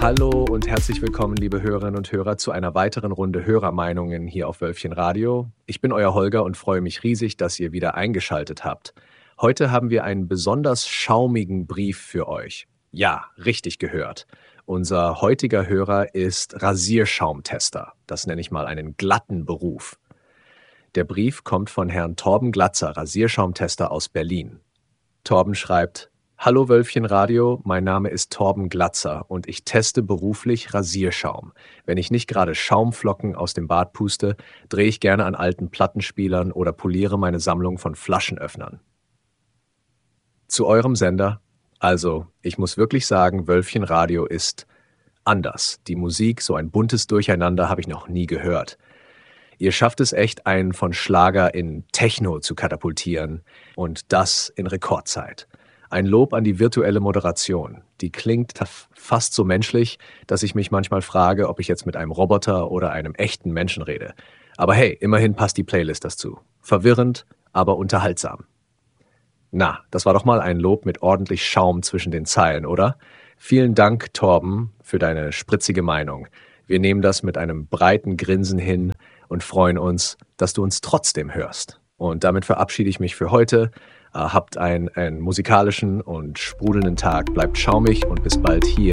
Hallo und herzlich willkommen, liebe Hörerinnen und Hörer, zu einer weiteren Runde Hörermeinungen hier auf Wölfchen Radio. Ich bin euer Holger und freue mich riesig, dass ihr wieder eingeschaltet habt. Heute haben wir einen besonders schaumigen Brief für euch. Ja, richtig gehört. Unser heutiger Hörer ist Rasierschaumtester. Das nenne ich mal einen glatten Beruf. Der Brief kommt von Herrn Torben Glatzer, Rasierschaumtester aus Berlin. Torben schreibt: Hallo Wölfchen Radio, mein Name ist Torben Glatzer und ich teste beruflich Rasierschaum. Wenn ich nicht gerade Schaumflocken aus dem Bad puste, drehe ich gerne an alten Plattenspielern oder poliere meine Sammlung von Flaschenöffnern. Zu eurem Sender. Also, ich muss wirklich sagen, Wölfchen Radio ist anders. Die Musik, so ein buntes Durcheinander, habe ich noch nie gehört. Ihr schafft es echt, einen von Schlager in Techno zu katapultieren und das in Rekordzeit. Ein Lob an die virtuelle Moderation. Die klingt fast so menschlich, dass ich mich manchmal frage, ob ich jetzt mit einem Roboter oder einem echten Menschen rede. Aber hey, immerhin passt die Playlist dazu. Verwirrend, aber unterhaltsam. Na, das war doch mal ein Lob mit ordentlich Schaum zwischen den Zeilen, oder? Vielen Dank, Torben, für deine spritzige Meinung. Wir nehmen das mit einem breiten Grinsen hin und freuen uns, dass du uns trotzdem hörst. Und damit verabschiede ich mich für heute. Habt einen musikalischen und sprudelnden Tag. Bleibt schaumig und bis bald hier